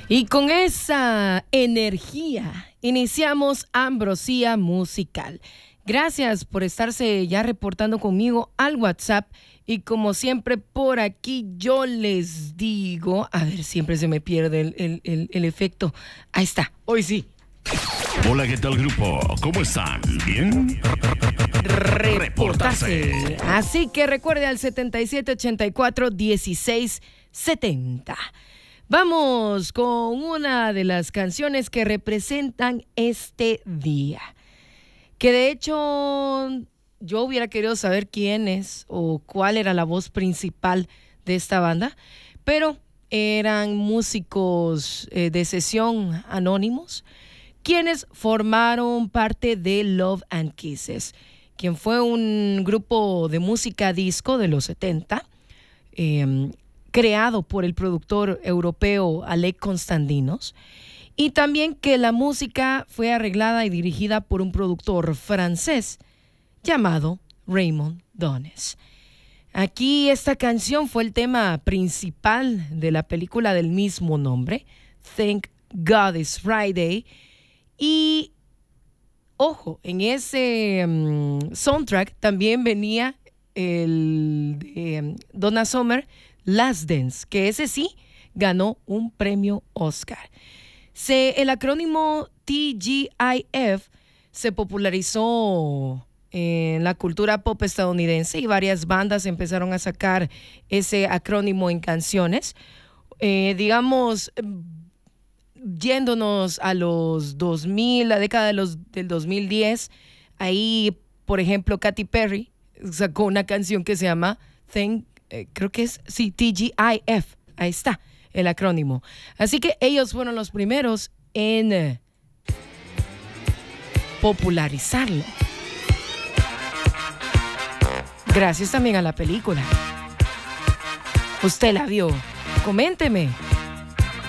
Y con esa energía iniciamos Ambrosía Musical. Gracias por estarse ya reportando conmigo al WhatsApp. Y como siempre por aquí yo les digo, a ver, siempre se me pierde el efecto. Ahí está, hoy sí. Hola, ¿qué tal, grupo? ¿Cómo están? ¿Bien? Reportarse. Así que recuerde al 7784-1670. Vamos con una de las canciones que representan este día. Que de hecho yo hubiera querido saber quién es o cuál era la voz principal de esta banda, pero eran músicos de sesión anónimos quienes formaron parte de Love and Kisses, quien fue un grupo de música disco de los 70, creado por el productor europeo Alec Constantinos, y también que la música fue arreglada y dirigida por un productor francés llamado Raymond Doniz. Aquí esta canción fue el tema principal de la película del mismo nombre, Thank God It's Friday. Y, ojo, en ese soundtrack también venía el de Donna Summer, Last Dance, que ese sí ganó un premio Oscar. El acrónimo TGIF se popularizó en la cultura pop estadounidense y varias bandas empezaron a sacar ese acrónimo en canciones. Digamos, yéndonos a los 2000, la década del 2010, ahí, por ejemplo, Katy Perry sacó una canción que se llama creo que es, sí, TGIF, ahí está el acrónimo. Así que ellos fueron los primeros en popularizarlo. Gracias también a la película. Usted la vio, coménteme.